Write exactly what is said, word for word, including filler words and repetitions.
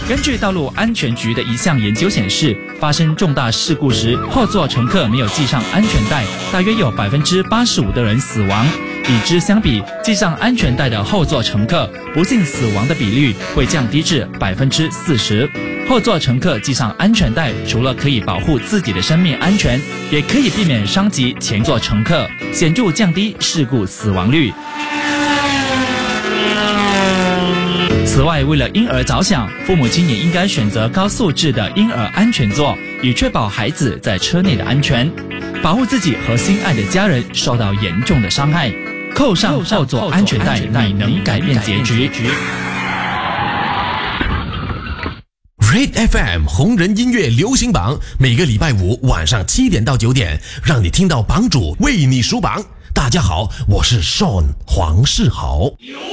根据道路安全局的一项研究显示，发生重大事故时，后座乘客没有系上安全带，大约有 百分之八十五 的人死亡。与之相比，系上安全带的后座乘客不幸死亡的比率会降低至 百分之四十。后座乘客系上安全带，除了可以保护自己的生命安全，也可以避免伤及前座乘客，显著降低事故死亡率。此外，为了婴儿着想，父母亲也应该选择高素质的婴儿安全座，以确保孩子在车内的安全，保护自己和心爱的家人受到严重的伤害。扣上后座安全带，你能改变结局。 Red F M 红人音乐流行榜，每个礼拜五晚上七点到九点，让你听到榜主为你数榜。大家好，我是 Sean 黄世豪。